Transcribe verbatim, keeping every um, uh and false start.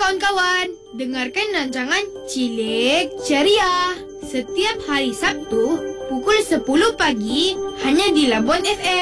kawan-kawan. Dengarkan rancangan Cilik Ceria setiap hari Sabtu pukul sepuluh pagi hanya di Labuan F M.